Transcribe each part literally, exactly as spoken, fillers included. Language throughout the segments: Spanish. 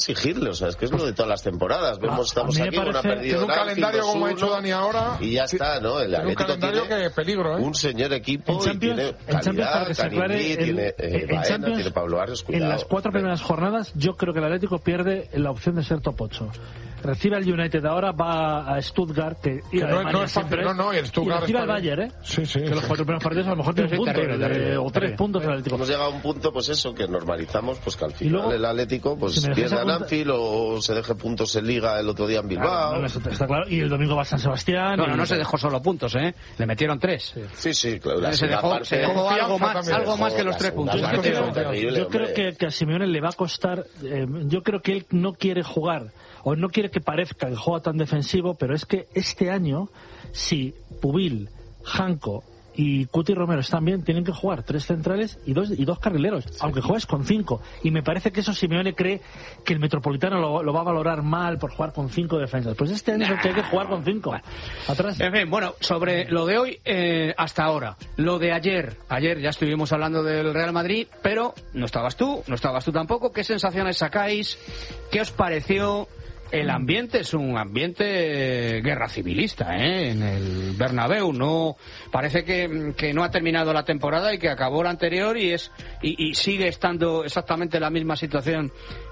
exigirle, o sea, es que es lo de todas las temporadas. Vemos, estamos aquí con una pérdida. En un calendario como ha hecho Dani ahora. Y ya está, ¿no? El Atlético tiene que peligro, ¿eh? un señor equipo en y tiene calidad, Canini, tiene eh, Baena, tiene Pablo Barrios, cuidado. En las cuatro primeras jornadas, yo creo que el Atlético pierde la opción de ser top ocho. Recibe al United ahora, va a Stuttgart, que, que no, no es fácil, no, no, y el Stuttgart y recibe al Bayern, ¿eh? Sí, sí. Que los cuatro primeros partidos a lo mejor tiene un punto, terrible, terrible, o tres puntos el Atlético. Hemos llegado a un punto, pues eso, que normalizamos, pues que al final luego, el Atlético, pues si pierda en Anfield o se deje puntos en Liga el otro día en Bilbao. Claro, no, está claro. Y el domingo va a San Sebastián. No, no, no se dejó solo puntos, ¿eh? Le metieron tres. Sí, sí, sí claro. La se dejó, parte, se dejó algo más, algo más que los tres puntos. Yo, parte, creo, terrible, yo creo que, que a Simeone le va a costar. Eh, yo creo que él no quiere jugar, o no quiere que parezca que juega tan defensivo, pero es que este año, si Pubil, Janko y Cuti Romero están bien, tienen que jugar tres centrales y dos y dos carrileros, sí, aunque juegues con cinco. Y me parece que eso Simeone cree que el Metropolitano lo, lo va a valorar mal por jugar con cinco defensas. Pues este año nah. es el que hay que jugar con cinco. Atrás. En fin, bueno, sobre lo de hoy eh, hasta ahora. Lo de ayer. Ayer ya estuvimos hablando del Real Madrid, pero no estabas tú, no estabas tú tampoco. ¿Qué sensaciones sacáis? ¿Qué os pareció? El ambiente es un ambiente guerra civilista, ¿eh? En el Bernabéu. No parece que, que no ha terminado la temporada y que acabó la anterior y es y, y sigue estando exactamente la misma situación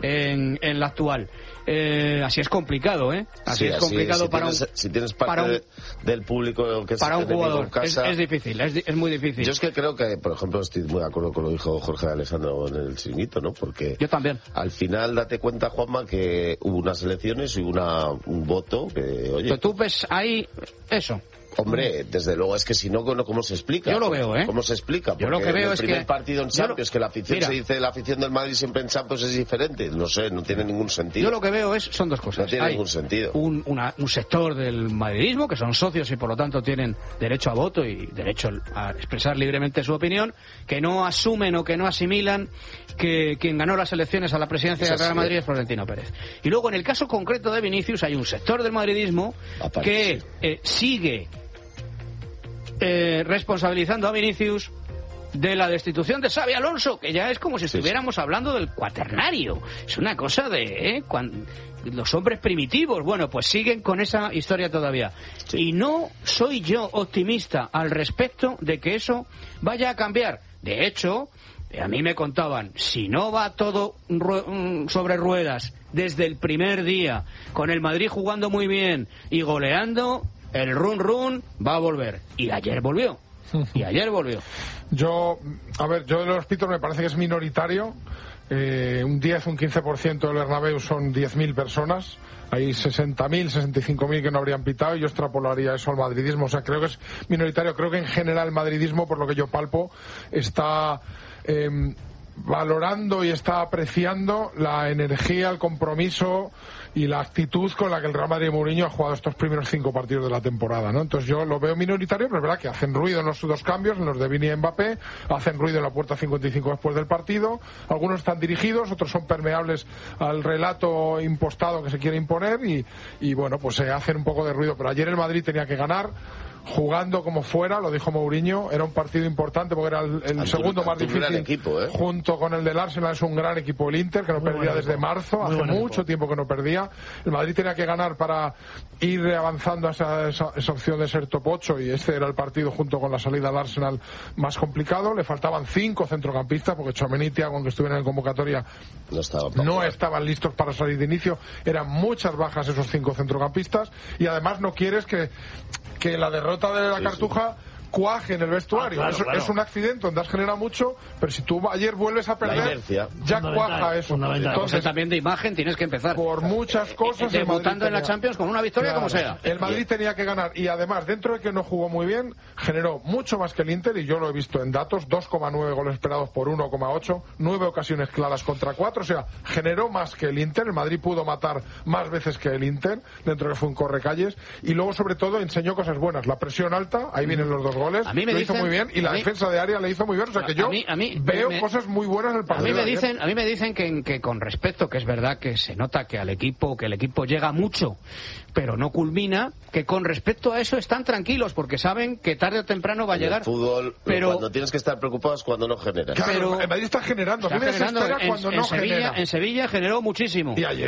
en, en la actual. Eh, así es complicado, ¿eh? Así sí, es así, complicado si para tienes, un si tienes parte para un, de, del público que para es un jugador casa, es, es difícil, es, es muy difícil. Yo es que creo que, por ejemplo, estoy muy de acuerdo con lo que dijo Jorge Alessandro en el Chiringuito, ¿no? Porque yo también. Al final date cuenta, Juanma, que hubo unas elecciones y una un voto que, oye, pero tú ves ahí eso. Hombre, desde luego, es que si no, ¿cómo se explica? Yo lo veo, ¿eh? ¿Cómo se explica? Porque yo lo que veo en el es primer que... partido en Champions, lo... que la afición Mira, se dice, la afición del Madrid siempre en Champions es diferente. No sé, no tiene ningún sentido. Yo lo que veo es, son dos cosas. No tiene Hay ningún sentido. Un, una, un sector del madridismo, que son socios y por lo tanto tienen derecho a voto y derecho a expresar libremente su opinión, que no asumen o que no asimilan que quien ganó las elecciones a la presidencia del Real Madrid es Florentino Pérez. Y luego, en el caso concreto de Vinicius, hay un sector del madridismo Aparte, que sí. eh, sigue... Eh, responsabilizando a Vinicius de la destitución de Xabi Alonso, que ya es como si estuviéramos sí, sí. hablando del cuaternario. Es una cosa de ¿eh? Cuando, los hombres primitivos. Bueno, pues siguen con esa historia todavía. Sí. Y no soy yo optimista al respecto de que eso vaya a cambiar. De hecho, a mí me contaban, si no va todo sobre ruedas desde el primer día, con el Madrid jugando muy bien y goleando, el run run va a volver. Y ayer volvió. Y ayer volvió. Yo, a ver, yo de los pitos me parece que es minoritario. Eh, un diez, un quince por ciento del Bernabéu son diez mil personas. Hay sesenta mil, sesenta y cinco mil que no habrían pitado y yo extrapolaría eso al madridismo. O sea, creo que es minoritario. Creo que en general el madridismo, por lo que yo palpo, está... Eh, valorando y está apreciando la energía, el compromiso y la actitud con la que el Real Madrid de Mourinho ha jugado estos primeros cinco partidos de la temporada, ¿no? Entonces yo lo veo minoritario, pero es verdad que hacen ruido en los dos cambios, en los de Vini y Mbappé, hacen ruido en la puerta cincuenta y cinco después del partido, algunos están dirigidos, otros son permeables al relato impostado que se quiere imponer y, y bueno, pues se hacen un poco de ruido, pero ayer el Madrid tenía que ganar, jugando como fuera, lo dijo Mourinho, era un partido importante porque era el, el segundo más difícil equipo, ¿eh? junto con el del Arsenal. Es un gran equipo el Inter, que no Muy perdía desde marzo, Muy hace mucho equipo. tiempo que no perdía. El Madrid tenía que ganar para ir avanzando a esa, esa, esa opción de ser top ocho y este era el partido junto con la salida al Arsenal más complicado. Le faltaban cinco centrocampistas porque Tchouaméni y Thiago, aunque estuvieran en convocatoria, no, estaba no estaban listos para salir de inicio. Eran muchas bajas esos cinco centrocampistas y además no quieres que que la derrota de la sí, Cartuja sí. cuaje en el vestuario. Ah, claro, es, claro. es un accidente donde has generado mucho, pero si tú ayer vuelves a perder, ya cuaja eso. Entonces también de imagen tienes que empezar. Por muchas cosas. Eh, debutando en la Champions con una victoria claro, como sea. El Madrid tenía que ganar y además, dentro de que no jugó muy bien, generó mucho más que el Inter y yo lo he visto en datos, dos coma nueve goles esperados por uno coma ocho, nueve ocasiones claras contra cuatro, o sea, generó más que el Inter. El Madrid pudo matar más veces que el Inter, dentro de que fue un correcalles y luego sobre todo enseñó cosas buenas, la presión alta, ahí vienen los dos goles, a mí me lo dicen, hizo muy bien, y la mí, defensa de área le hizo muy bien, o sea que yo a mí, a mí, veo me, cosas muy buenas del partido. A mí me de dicen, a mí me dicen que, que con respecto, que es verdad que se nota que al equipo, que el equipo llega mucho, pero no culmina, que con respecto a eso están tranquilos, porque saben que tarde o temprano va a en llegar. El fútbol, pero cuando tienes que estar preocupado es cuando no generas. Claro, pero el Madrid está generando, está a mí me generando desespera en, cuando en no Sevilla, genera. en Sevilla generó muchísimo. Y ayer